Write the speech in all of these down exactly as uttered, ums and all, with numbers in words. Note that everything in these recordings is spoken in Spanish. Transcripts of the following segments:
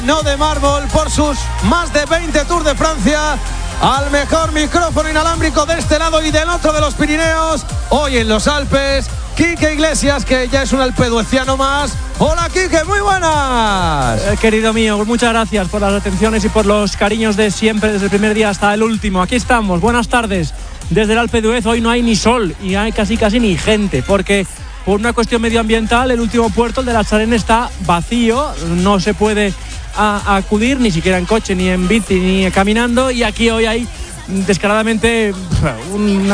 No de mármol, por sus más de veinte Tours de Francia, al mejor micrófono inalámbrico de este lado y del otro de los Pirineos, hoy en los Alpes, Quique Iglesias, que ya es un alpedueciano más. Hola Quique, muy buenas. Eh, querido mío, muchas gracias por las atenciones y por los cariños de siempre, desde el primer día hasta el último. Aquí estamos, buenas tardes. Desde el Alpe d'Huez hoy no hay ni sol y hay casi casi ni gente, porque por una cuestión medioambiental el último puerto, el de la Sarenne, está vacío, no se puede a, a acudir ni siquiera en coche, ni en bici, ni caminando, y aquí hoy hay descaradamente un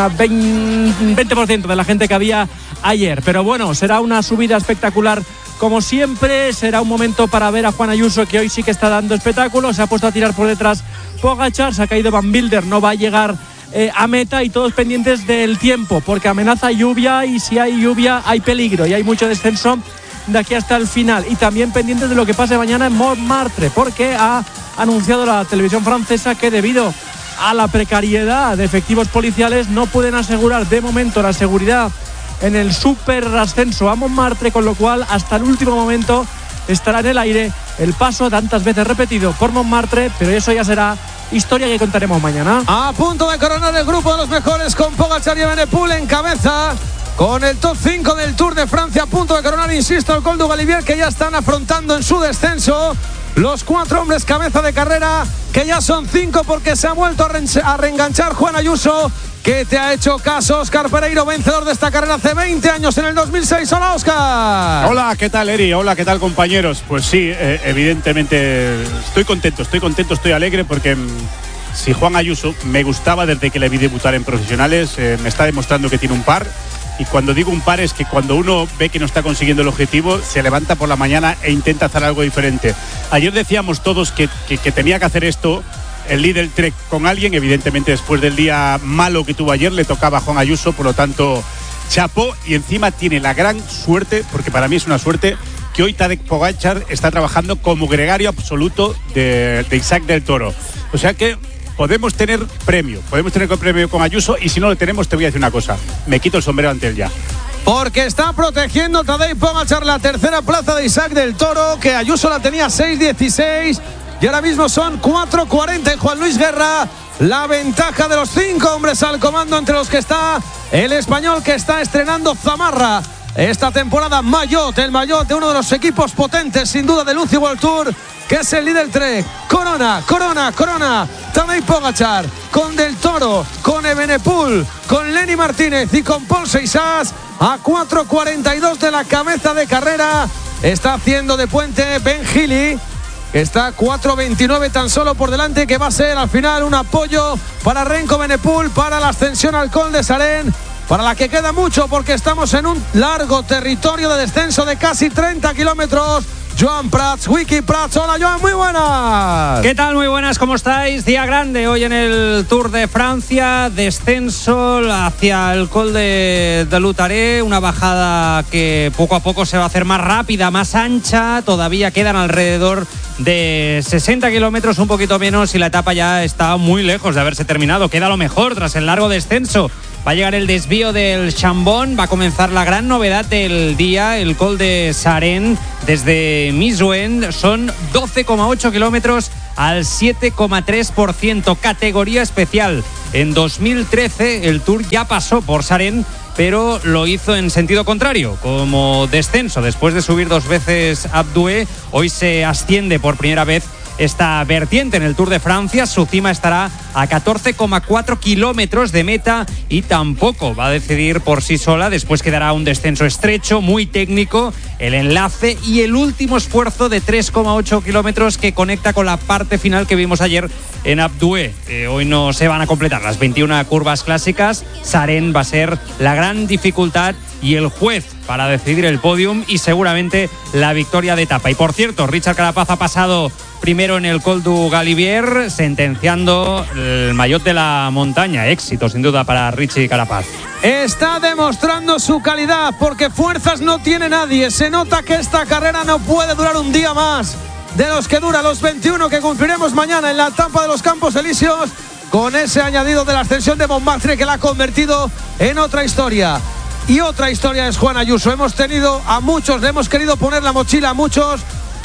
veinte por ciento de la gente que había ayer. Pero bueno, será una subida espectacular como siempre, será un momento para ver a Juan Ayuso, que hoy sí que está dando espectáculo. Se ha puesto a tirar por detrás Pogačar, se ha caído Van Wilder, no va a llegar eh, a meta, y todos pendientes del tiempo, porque amenaza lluvia, y si hay lluvia hay peligro y hay mucho descenso de aquí hasta el final. Y también pendientes de lo que pase mañana en Montmartre, porque ha anunciado la televisión francesa que debido a la precariedad de efectivos policiales no pueden asegurar de momento la seguridad en el super ascenso a Montmartre, con lo cual hasta el último momento estará en el aire el paso tantas veces repetido por Montmartre, pero eso ya será historia que contaremos mañana. A punto de coronar el grupo de los mejores, con Pogačar y Evenepoel en cabeza, con el top cinco del Tour de Francia, a punto de coronar, insisto, el Col du Galibier, que ya están afrontando en su descenso los cuatro hombres cabeza de carrera, que ya son cinco, porque se ha vuelto a, re- a reenganchar Juan Ayuso, que te ha hecho caso. Óscar Pereiro, vencedor de esta carrera hace veinte años, en el dos mil seis. Hola, Óscar. Hola, ¿qué tal, Eri? Hola, ¿qué tal, compañeros? Pues sí, eh, evidentemente estoy contento, estoy contento, estoy alegre, porque mmm, si Juan Ayuso me gustaba desde que le vi debutar en profesionales, eh, me está demostrando que tiene un par. Y cuando digo un par es que cuando uno ve que no está consiguiendo el objetivo, se levanta por la mañana e intenta hacer algo diferente. Ayer decíamos todos que, que, que tenía que hacer esto el líder Trek con alguien. Evidentemente, después del día malo que tuvo ayer, le tocaba a Juan Ayuso, por lo tanto, chapó. Y encima tiene la gran suerte, porque para mí es una suerte, que hoy Tadej Pogačar está trabajando como gregario absoluto de, de Isaac del Toro. O sea que podemos tener premio, podemos tener premio con Ayuso, y si no lo tenemos, te voy a decir una cosa, me quito el sombrero ante él ya. Porque está protegiendo Tadej Pogačar la tercera plaza de Isaac del Toro, que Ayuso la tenía seis dieciséis, y ahora mismo son cuatro cuarenta en Juan Luis Guerra. La ventaja de los cinco hombres al comando, entre los que está el español, que está estrenando zamarra esta temporada, Maillot, el Maillot de uno de los equipos potentes, sin duda, del U C I World Tour, que es el líder Trek. Corona, corona, corona Tadej Pogačar, con Del Toro, con Evenepoel, con Lenny Martínez y con Paul Seixas, a cuatro cuarenta y dos de la cabeza de carrera. Está haciendo de puente Ben Healy, que está cuatro veintinueve tan solo por delante, que va a ser al final un apoyo para Remco Evenepoel para la ascensión al Col de Sarenne, para la que queda mucho, porque estamos en un largo territorio de descenso de casi treinta kilómetros. Joan Prats, Wiki Prats. Hola, Joan, muy buenas. ¿Qué tal? Muy buenas, ¿cómo estáis? Día grande hoy en el Tour de Francia, descenso hacia el Col de, de Lutaré, una bajada que poco a poco se va a hacer más rápida, más ancha. Todavía quedan alrededor de sesenta kilómetros, un poquito menos, y la etapa ya está muy lejos de haberse terminado. Queda lo mejor tras el largo descenso. Va a llegar el desvío del Chambon, va a comenzar la gran novedad del día, el Col de Sarenne desde Misuen. Son doce coma ocho kilómetros al siete coma tres por ciento, categoría especial. En dos mil trece el Tour ya pasó por Sarenne, pero lo hizo en sentido contrario, como descenso. Después de subir dos veces Abdue, hoy se asciende por primera vez esta vertiente en el Tour de Francia. Su cima estará a catorce coma cuatro kilómetros de meta, y tampoco va a decidir por sí sola. Después quedará un descenso estrecho, muy técnico, el enlace y el último esfuerzo de tres coma ocho kilómetros que conecta con la parte final que vimos ayer en Abdue. Eh, hoy no se van a completar las veintiuna curvas clásicas. Sarenne va a ser la gran dificultad y el juez para decidir el podium y seguramente la victoria de etapa. Y por cierto, Richard Carapaz ha pasado primero en el Col du Galibier, sentenciando el maillot de la montaña. Éxito, sin duda, para Richie Carapaz. Está demostrando su calidad, porque fuerzas no tiene nadie. Se nota que esta carrera no puede durar un día más de los que dura los veintiuno que cumpliremos mañana en la etapa de los Campos Elíseos, con ese añadido de la ascensión de Montmartre que la ha convertido en otra historia. Y otra historia es Juan Ayuso. Hemos tenido a muchos, le hemos querido poner la mochila a muchos,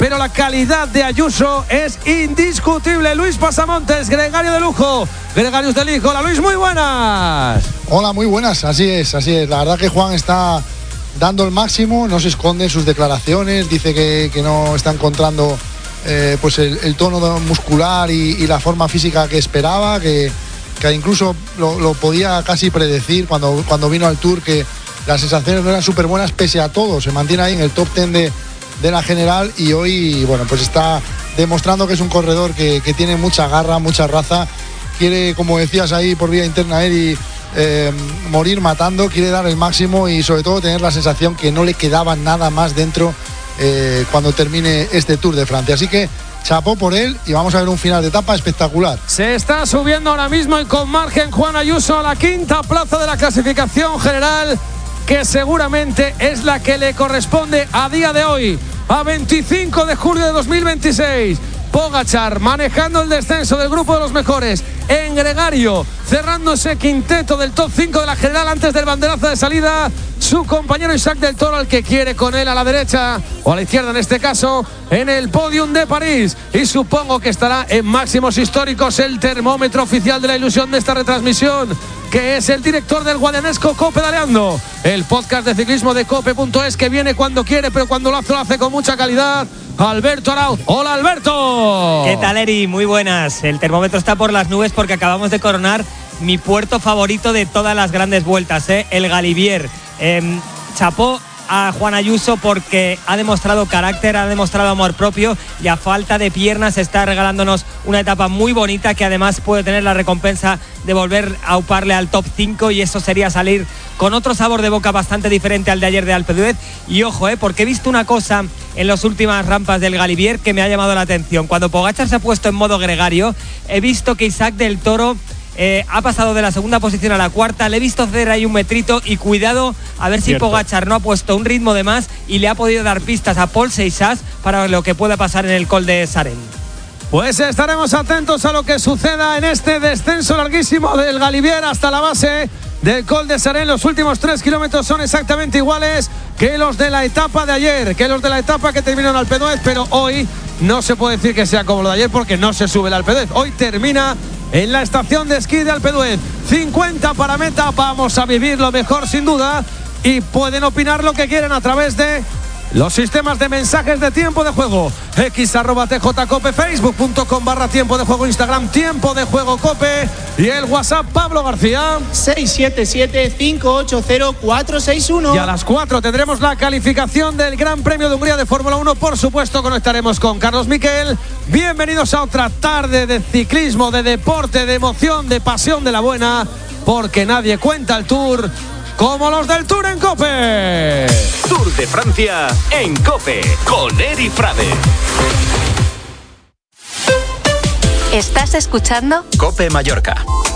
pero la calidad de Ayuso es indiscutible. Luis Pasamontes, gregario de lujo, Gregarius del Hijo. Hola Luis, muy buenas. Hola, muy buenas, así es, así es. La verdad que Juan está dando el máximo, no se esconde en sus declaraciones, dice que, que no está encontrando eh, pues el, el tono muscular y, y la forma física que esperaba, que, que incluso lo, lo podía casi predecir cuando, cuando vino al Tour, que las sensaciones no eran súper buenas pese a todo. Se mantiene ahí en el top ten de, de la general y hoy, bueno, pues está demostrando que es un corredor que, que tiene mucha garra, mucha raza. Quiere, como decías ahí por vía interna, Eri, eh, morir matando, quiere dar el máximo y sobre todo tener la sensación que no le quedaba nada más dentro eh, cuando termine este Tour de Francia. Así que chapó por él y vamos a ver un final de etapa espectacular. Se está subiendo ahora mismo y con margen Juan Ayuso a la quinta plaza de la clasificación general, que seguramente es la que le corresponde a día de hoy, a veinticinco de julio de dos mil veintiséis. Pogačar manejando el descenso del grupo de los mejores en gregario, cerrando ese quinteto del top cinco de la general antes del banderazo de salida. Su compañero Isaac del Toro, al que quiere con él a la derecha o a la izquierda en este caso, en el podium de París, y supongo que estará en máximos históricos el termómetro oficial de la ilusión de esta retransmisión, que es el director del guadianesco Cope Daleando, el podcast de ciclismo de cope punto es, que viene cuando quiere, pero cuando lo hace, lo hace con mucha calidad. Alberto Arauz. Hola Alberto. ¿Qué tal, Eri? Muy buenas. El termómetro está por las nubes porque acabamos de coronar mi puerto favorito de todas las grandes vueltas, ¿eh? El Galibier. Eh, chapó a Juan Ayuso porque ha demostrado carácter, ha demostrado amor propio y a falta de piernas está regalándonos una etapa muy bonita que además puede tener la recompensa de volver a uparle al top cinco, y eso sería salir con otro sabor de boca bastante diferente al de ayer de Alpe d'Huez. Y ojo, eh, porque he visto una cosa en las últimas rampas del Galibier que me ha llamado la atención. Cuando Pogačar se ha puesto en modo gregario, he visto que Isaac del Toro Eh, ha pasado de la segunda posición a la cuarta. Le he visto hacer ahí un metrito y cuidado a ver si Cierto. Pogačar no ha puesto un ritmo de más y le ha podido dar pistas a Paul Seixas para lo que pueda pasar en el Col de Saren. Pues estaremos atentos a lo que suceda en este descenso larguísimo del Galibier hasta la base del Col de Saren. Los últimos tres kilómetros son exactamente iguales que los de la etapa de ayer, que los de la etapa que terminó en Alpe d'Huez, pero hoy no se puede decir que sea como lo de ayer porque no se sube el Alpe d'Huez. Hoy termina en la estación de esquí de Alpe d'Huez. cincuenta para meta, vamos a vivir lo mejor sin duda, y pueden opinar lo que quieran a través de los sistemas de mensajes de tiempo de juego. X arroba tjcope, facebook punto com barra tiempo de juego, Instagram tiempo de juego cope, y el WhatsApp Pablo García seis siete siete, cinco ocho cero, cuatro seis uno. Y a las cuatro tendremos la calificación del Gran Premio de Hungría de Fórmula uno. Por supuesto conectaremos con Carlos Miquel. Bienvenidos a otra tarde de ciclismo, de deporte, de emoción, de pasión de la buena, porque nadie cuenta el Tour como los del Tour en COPE. Tour de Francia en COPE con Eri Frade. ¿Estás escuchando? COPE Mallorca.